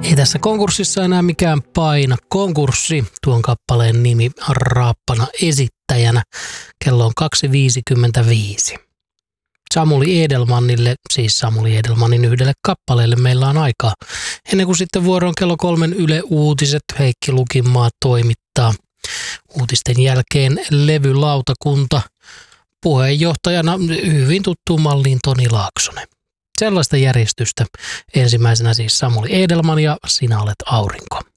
Ei tässä konkurssissa enää mikään paina. Konkurssi, tuon kappaleen nimi raappana esittäjänä. Kello on 2.55. Samuli Edelmanille, siis Samuli Edelmanin yhdelle kappaleelle meillä on aikaa. Ennen kuin sitten vuoro on kello 3 Yle Uutiset, Heikki Lukinmaa toimittaa. Uutisten jälkeen levylautakunta, puheenjohtajana hyvin tuttuun malliin Toni Laaksonen. Sellaista järjestystä. Ensimmäisenä siis Samuli Edelman ja Sinä olet aurinko.